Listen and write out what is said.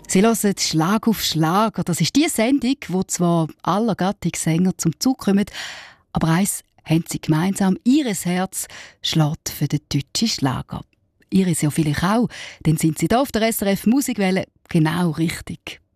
Sie hören «Schlag auf Schlag». Das ist die Sendung, wo zwar aller Gattungssänger zum Zug kommen, aber eins haben sie gemeinsam: ihres Herz schlägt für den deutschen Schlager. Ihres ja vielleicht auch, dann sind sie hier auf der SRF Musikwelle genau richtig.